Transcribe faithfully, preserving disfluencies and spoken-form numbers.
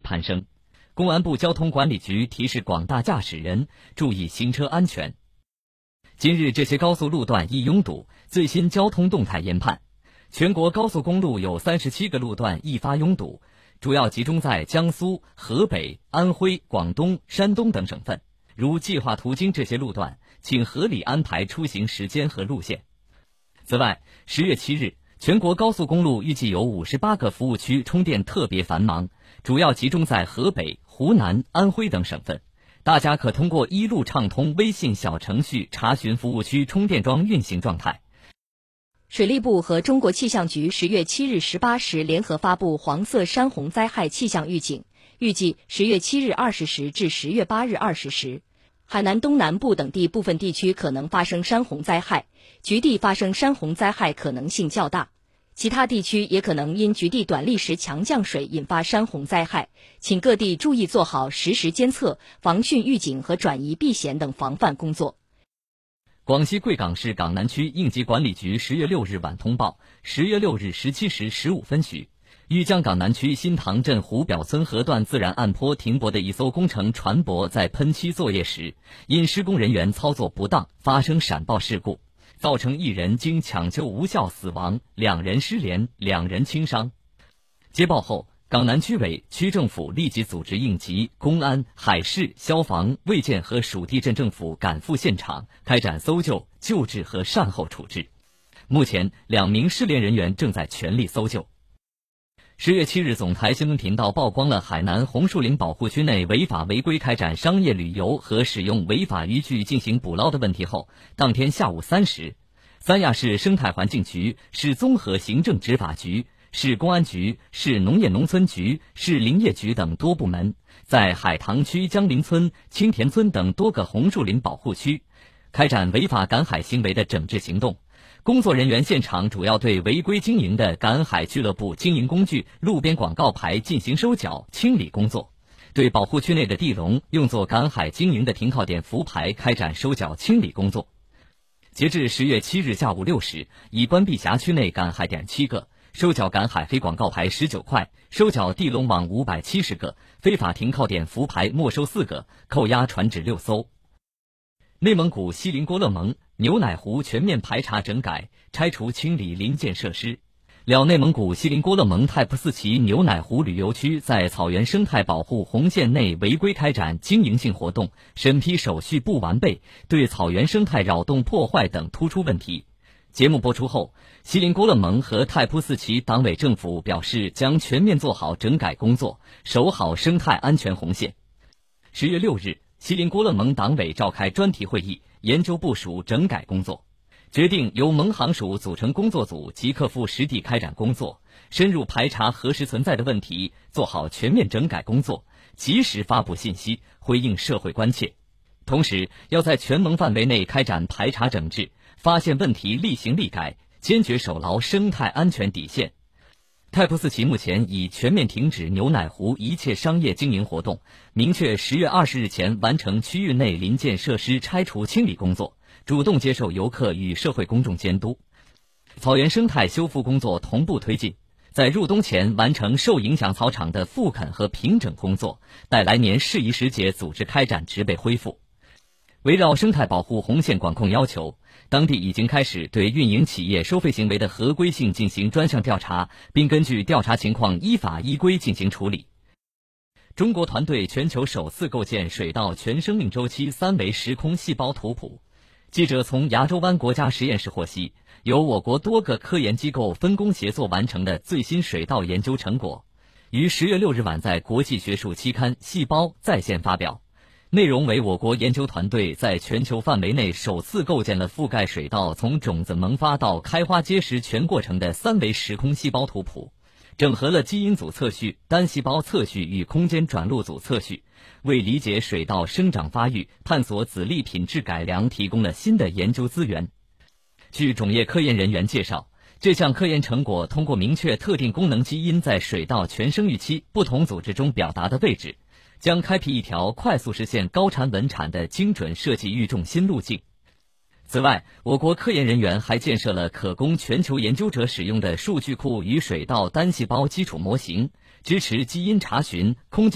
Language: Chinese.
攀升。公安部交通管理局提示广大驾驶人注意行车安全。今日这些高速路段易拥堵，最新交通动态研判，全国高速公路有三十七个路段易发拥堵，主要集中在江苏、河北、安徽、广东、山东等省份。如计划途经这些路段，请合理安排出行时间和路线。此外，十月七日，全国高速公路预计有五十八个服务区充电特别繁忙，主要集中在河北、湖南、安徽等省份。大家可通过一路畅通微信小程序查询服务区充电桩运行状态。 水利部和中国气象局十月七日十八时联合发布黄色山洪灾害气象预警，预计十月七日二十时至十月八日二十时，海南东南部等地部分地区可能发生山洪灾害，局地发生山洪灾害可能性较大。其他地区也可能因局地短历时强降水引发山洪灾害，请各地注意做好实时监测、防汛预警和转移避险等防范工作。 广西贵港市港南区应急管理局十月六日晚通报，十月六日十七时十五分许，豫江港南区新塘镇湖表村河段自然岸坡停泊的一艘工程船舶在喷漆作业时，因施工人员操作不当发生闪爆事故，造成一人经抢救无效死亡，两人失联，两人轻伤。接报后，港南区委、区政府立即组织应急、公安、海事、消防、卫健和属地镇政府赶赴现场，开展搜救、救治和善后处置。目前，两名失联人员正在全力搜救。十月七日，总台新闻频道曝光了海南红树林保护区内违法违规开展商业旅游和使用违法渔具进行捕捞的问题后，当天下午三时，三亚市生态环境局、市综合行政执法局、市公安局、市农业农村局、市林业局等多部门在海棠区江林村、青田村等多个红树林保护区开展违法赶海行为的整治行动。工作人员现场主要对违规经营的赶海俱乐部经营工具、路边广告牌进行收缴清理工作，对保护区内的地笼、用作赶海经营的停靠点浮牌开展收缴清理工作。截至十月七日下午六时，已关闭辖区内赶海点七个，收缴赶海黑广告牌十九块，收缴地笼网五百七十个，非法停靠点浮牌没收四个，扣押船只六艘。内蒙古锡林郭勒盟牛奶湖全面排查整改，拆除清理临建设施。辽内蒙古锡林郭勒盟太仆寺旗牛奶湖旅游区在草原生态保护红线内违规开展经营性活动，审批手续不完备，对草原生态扰动破坏等突出问题。节目播出后，锡林郭勒盟和太仆寺旗党委政府表示将全面做好整改工作，守好生态安全红线。十月六日，锡林郭勒盟党委召开专题会议，研究部署整改工作，决定由盟行署组成工作组，即刻赴实地开展工作，深入排查核实存在的问题，做好全面整改工作，及时发布信息，回应社会关切。同时，要在全盟范围内开展排查整治，发现问题立行立改，坚决守牢生态安全底线。太仆寺旗目前已全面停止牛奶湖一切商业经营活动，明确十月二十日前完成区域内临建设施拆除清理工作，主动接受游客与社会公众监督。草原生态修复工作同步推进，在入冬前完成受影响草场的复垦和平整工作，待来年适宜时节组织开展植被恢复。围绕生态保护红线管控要求，当地已经开始对运营企业收费行为的合规性进行专项调查，并根据调查情况依法依规进行处理。中国团队全球首次构建水稻全生命周期三维时空细胞图谱。记者从牙洲湾国家实验室获悉，由我国多个科研机构分工协作完成的最新水稻研究成果，于十月六日晚在国际学术期刊《细胞》在线发表。内容为我国研究团队在全球范围内首次构建了覆盖水稻从种子萌发到开花结实全过程的三维时空细胞图谱，整合了基因组测序、单细胞测序与空间转录组测序，为理解水稻生长发育、探索籽粒品质改良提供了新的研究资源。据种业科研人员介绍，这项科研成果通过明确特定功能基因在水稻全生育期不同组织中表达的位置，将开辟一条快速实现高产稳产的精准设计育种新路径。此外，我国科研人员还建设了可供全球研究者使用的数据库与水稻单细胞基础模型，支持基因查询、空间